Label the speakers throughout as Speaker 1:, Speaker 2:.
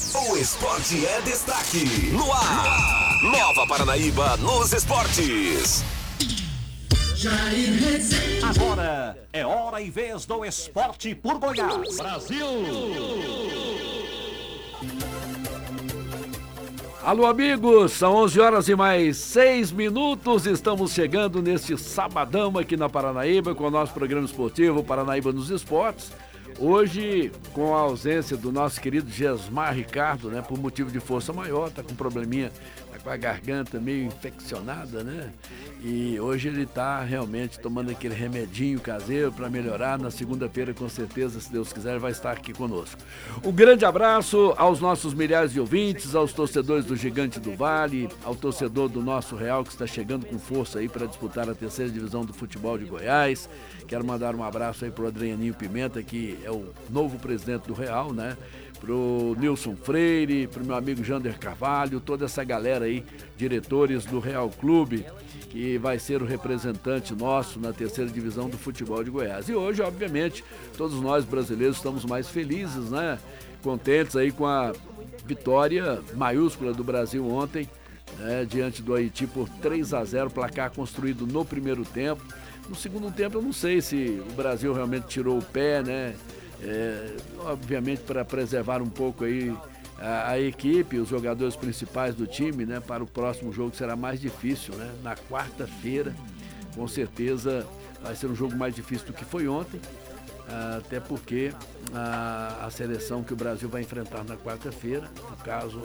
Speaker 1: O esporte é destaque no ar. Nova Paranaíba nos esportes.
Speaker 2: Agora é hora e vez do esporte por Goiás. Brasil!
Speaker 3: Alô, amigos, são 11 horas e mais 6 minutos. Estamos chegando neste sabadão aqui na Paranaíba com o nosso programa esportivo Paranaíba nos Esportes. Hoje, com a ausência do nosso querido Gesmar Ricardo, né, por motivo de força maior, tá com um probleminha, tá com a garganta meio infeccionada, né? E hoje ele tá realmente tomando aquele remedinho caseiro para melhorar. Na segunda-feira, com certeza, se Deus quiser, vai estar aqui conosco. Um grande abraço aos nossos milhares de ouvintes, aos torcedores do Gigante do Vale, ao torcedor do nosso Real que está chegando com força aí para disputar a terceira divisão do futebol de Goiás. Quero mandar um abraço aí pro Adrianinho Pimenta, que é o novo presidente do Real, né? Pro Nilson Freire, pro meu amigo Jander Carvalho, toda essa galera aí, diretores do Real Clube, que vai ser o representante nosso na terceira divisão do futebol de Goiás. E hoje, obviamente, todos nós brasileiros estamos mais felizes, né? Contentes aí com a vitória maiúscula do Brasil ontem, né? Diante do Haiti por 3-0, placar construído no primeiro tempo. No segundo tempo eu não sei se o Brasil realmente tirou o pé, né? Obviamente para preservar um pouco aí a equipe, os jogadores principais do time, né? Para o próximo jogo que será mais difícil, né? Na quarta-feira, com certeza vai ser um jogo mais difícil do que foi ontem, até porque a seleção que o Brasil vai enfrentar na quarta-feira, no caso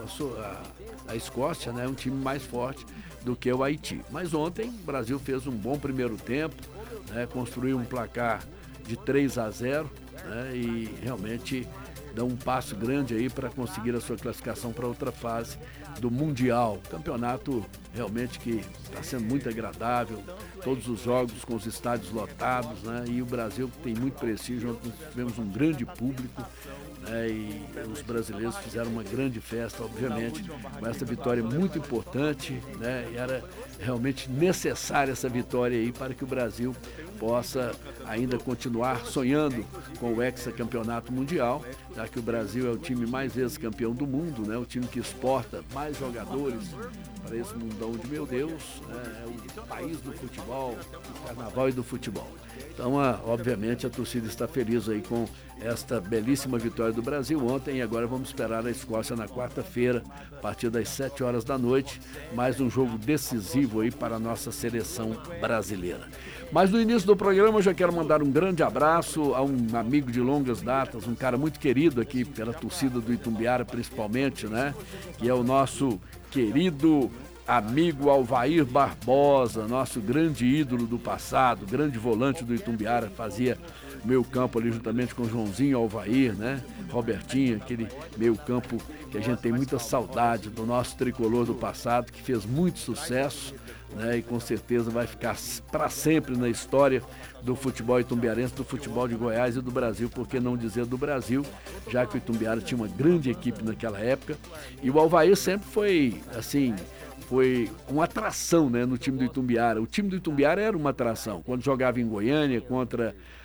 Speaker 3: a Escócia, né? É um time mais forte do que o Haiti. Mas ontem o Brasil fez um bom primeiro tempo, né? Construiu um placar de 3-0, né? E realmente dá um passo grande aí para conseguir a sua classificação para outra fase do Mundial. Campeonato realmente que está sendo muito agradável, todos os jogos com os estádios lotados, né? E o Brasil tem muito prestígio, nós tivemos um grande público, né? E os brasileiros fizeram uma grande festa, obviamente, com essa vitória muito importante, né? E era realmente necessária essa vitória aí para que o Brasil possa ainda continuar sonhando com o hexacampeonato mundial, já que o Brasil é o time mais vezes campeão do mundo, né? O time que exporta mais jogadores para esse mundão de meu Deus, né? É o país do futebol, do carnaval e do futebol. Então, obviamente, a torcida está feliz aí com esta belíssima vitória do Brasil ontem, e agora vamos esperar a Escócia na quarta-feira, a partir das 7 horas da noite, mais um jogo decisivo aí para a nossa seleção brasileira. Mas no início do programa eu já quero mandar um grande abraço a um amigo de longas datas, um cara muito querido aqui pela torcida do Itumbiara principalmente, né? Que é o nosso querido amigo Alvair Barbosa, nosso grande ídolo do passado, grande volante do Itumbiara, fazia meio campo ali juntamente com o Joãozinho Alvair, né? Robertinho, aquele meio campo que a gente tem muita saudade do nosso tricolor do passado, que fez muito sucesso, né? E com certeza vai ficar para sempre na história do futebol itumbiarense, do futebol de Goiás e do Brasil, por que não dizer do Brasil, já que o Itumbiara tinha uma grande equipe naquela época. E o Alvair sempre foi, assim, foi uma atração, né, no time do Itumbiara. O time do Itumbiara era uma atração. Quando jogava em Goiânia contra